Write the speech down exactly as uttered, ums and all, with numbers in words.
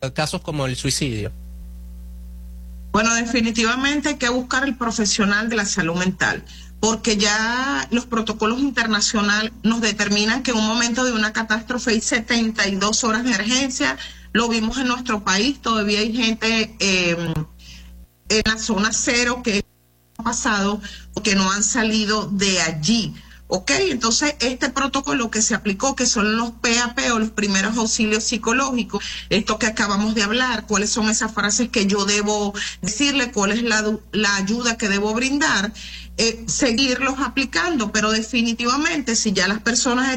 casos como el suicidio? Bueno, definitivamente hay que buscar el profesional de la salud mental, porque ya los protocolos internacionales nos determinan que en un momento de una catástrofe hay setenta y dos horas de emergencia. Lo vimos en nuestro país, todavía hay gente eh, en la zona cero que ha pasado o que no han salido de allí. Ok, entonces este protocolo que se aplicó, que son los P A P o los primeros auxilios psicológicos, esto que acabamos de hablar, cuáles son esas frases que yo debo decirle, cuál es la, la ayuda que debo brindar, eh, seguirlos aplicando, pero definitivamente si ya las personas